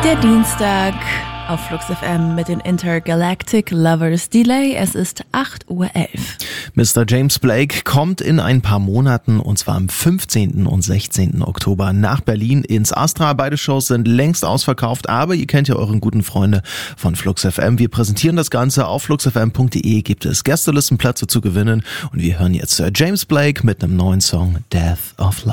Der Dienstag auf Flux FM mit den Intergalactic Lovers Delay. Es ist 8:11 Uhr. Mr. James Blake kommt in ein paar Monaten, und zwar am 15. und 16. Oktober nach Berlin ins Astra. Beide Shows sind längst ausverkauft, aber ihr kennt ja euren guten Freunde von Flux FM. Wir präsentieren das Ganze auf fluxfm.de, gibt es Gästelistenplätze zu gewinnen, und wir hören jetzt James Blake mit einem neuen Song, Death of Love.